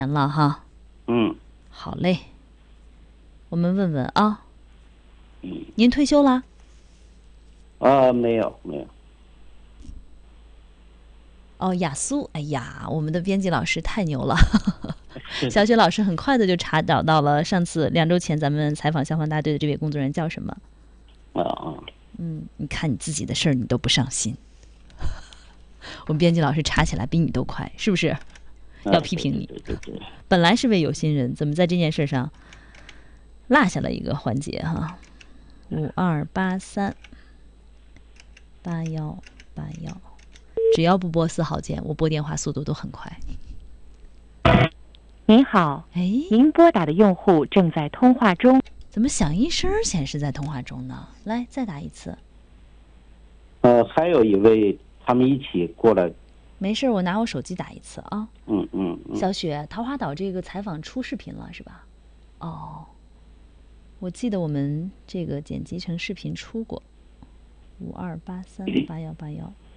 年了哈。 嗯好嘞，我们问问啊， 嗯您退休啦？ 没有没有。 哦，雅苏，哎呀，我们的编辑老师太牛了， 是的。 小雪老师很快的就查找到了上次2周前咱们采访消防大队的这位工作人员叫什么。 啊， 你看你自己的事儿你都不上心，我们编辑老师查起来比你都快，是不是？要批评你。 对对对对。 本来是位有心人，怎么在这件事上落下了一个环节哈？52838181，只要不拨4号键，我拨电话速度都很快。 您好，您拨打的用户正在通话中。 怎么响应声显示在通话中呢？来，再打一次。 还有一位他们一起过来。 没事，我拿我手机打一次啊。 嗯。 小雪，桃花岛这个采访出视频了是吧？哦，我记得我们这个剪辑成视频出过。52838181。